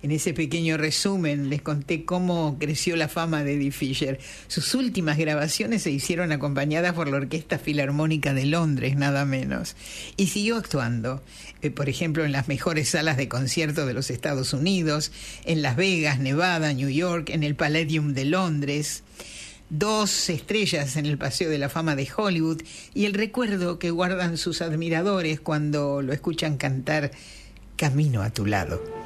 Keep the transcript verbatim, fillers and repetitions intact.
En ese pequeño resumen les conté cómo creció la fama de Eddie Fisher. Sus últimas grabaciones se hicieron acompañadas por la Orquesta Filarmónica de Londres, nada menos. Y siguió actuando, eh, por ejemplo, en las mejores salas de concierto de los Estados Unidos, en Las Vegas, Nevada, New York, en el Palladium de Londres. Dos estrellas en el Paseo de la Fama de Hollywood y el recuerdo que guardan sus admiradores cuando lo escuchan cantar Camino a tu lado.